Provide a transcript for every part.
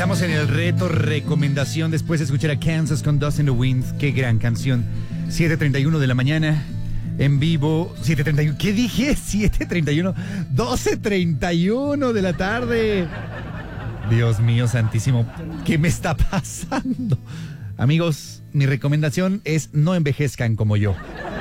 Estamos en el reto recomendación después de escuchar a Kansas con Dust in the Wind. Qué gran canción. 7:31 de la mañana. En vivo, 7:31. ¿Qué dije? 7:31. 12:31 de la tarde. Dios mío santísimo. ¿Qué me está pasando? Amigos, mi recomendación es no envejezcan como yo.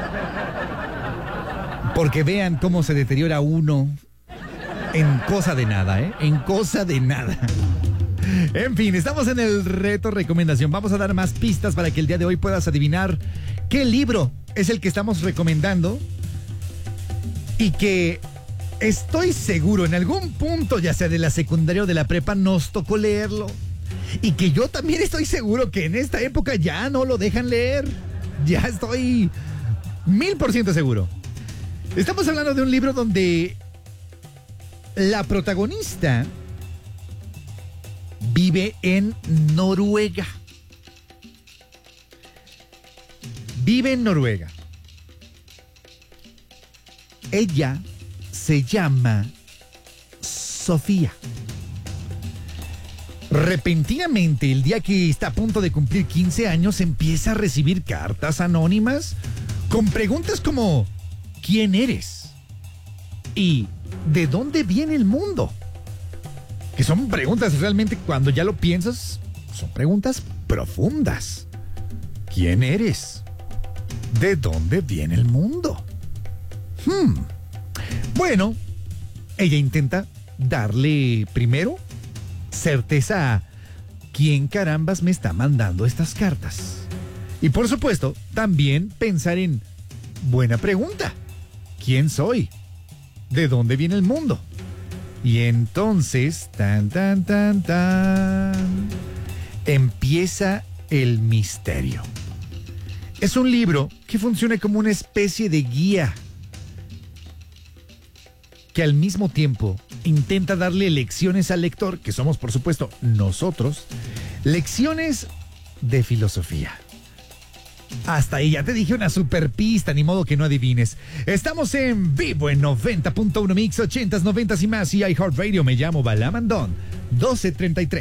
Porque vean cómo se deteriora uno en cosa de nada, ¿eh? En cosa de nada. En fin, estamos en el reto recomendación. Vamos a dar más pistas para que el día de hoy puedas adivinar qué libro es el que estamos recomendando y que estoy seguro en algún punto, ya sea de la secundaria o de la prepa, nos tocó leerlo. Y que yo también estoy seguro que en esta época ya no lo dejan leer. Ya estoy 1000% seguro. Estamos hablando de un libro donde la protagonista vive en Noruega. Vive en Noruega. Ella se llama Sofía. Repentinamente, el día que está a punto de cumplir 15 años, empieza a recibir cartas anónimas con preguntas como ¿quién eres? ¿Y de dónde viene el mundo? Que son preguntas realmente, cuando ya lo piensas, son preguntas profundas. ¿Quién eres? ¿De dónde viene el mundo? Bueno, ella intenta darle primero certeza a quién carambas me está mandando estas cartas. Y por supuesto, también pensar en buena pregunta. ¿Quién soy? ¿De dónde viene el mundo? Y entonces, empieza el misterio. Es un libro que funciona como una especie de guía que al mismo tiempo intenta darle lecciones al lector, que somos por supuesto nosotros, lecciones de filosofía. Hasta ahí ya te dije una super pista, ni modo que no adivines. Estamos en vivo en 90.1 Mix, 80s, 90s y más, y iHeartRadio. Me llamo Balamandón. 12:33.